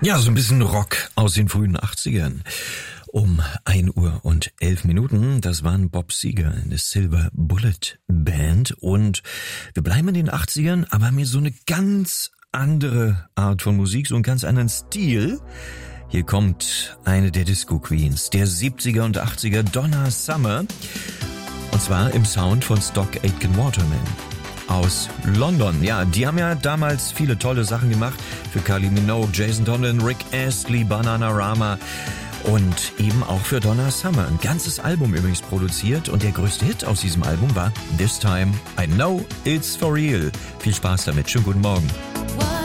Ja, so ein bisschen Rock aus den frühen 80ern. Um 1:11 Das waren Bob Seger in der Silver Bullet Band. Und wir bleiben in den 80ern, aber haben hier so eine ganz andere Art von Musik, so einen ganz anderen Stil. Hier kommt eine der Disco Queens der 70er und 80er, Donna Summer. Und zwar im Sound von Stock Aitken Waterman aus London. Ja, die haben ja damals viele tolle Sachen gemacht für Kylie Minogue, Jason Donovan, Rick Astley, Bananarama und eben auch für Donna Summer. Ein ganzes Album übrigens produziert und der größte Hit aus diesem Album war This Time I Know It's For Real. Viel Spaß damit. Schönen guten Morgen.